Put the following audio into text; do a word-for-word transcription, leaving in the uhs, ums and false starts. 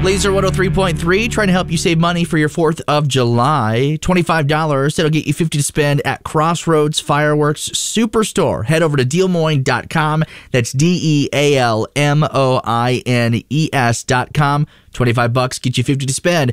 Laser one oh three point three, trying to help you save money for your fourth of July. twenty-five dollars. That'll get you fifty dollars to spend at Crossroads Fireworks Superstore. Head over to deal moines dot com. That's D E A L M O I N E S dot com. twenty-five bucks, get you fifty dollars to spend